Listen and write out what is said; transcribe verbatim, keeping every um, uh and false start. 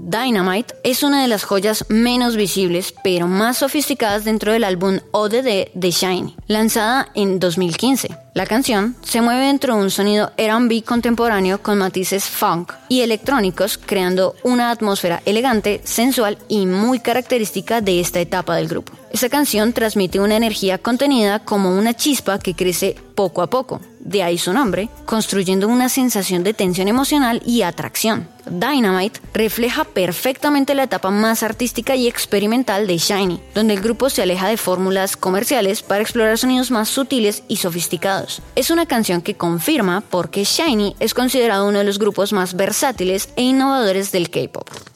Dynamite es una de las joyas menos visibles pero más sofisticadas dentro del álbum O D D de SHINee, lanzada en dos mil quince. La canción se mueve dentro de un sonido R and B contemporáneo con matices funk y electrónicos, creando una atmósfera elegante, sensual y muy característica de esta etapa del grupo. Esta canción transmite una energía contenida como una chispa que crece poco a poco, de ahí su nombre, construyendo una sensación de tensión emocional y atracción. Dynamite refleja perfectamente la etapa más artística y experimental de SHINee, donde el grupo se aleja de fórmulas comerciales para explorar sonidos más sutiles y sofisticados. Es una canción que confirma por qué SHINee es considerado uno de los grupos más versátiles e innovadores del K-pop.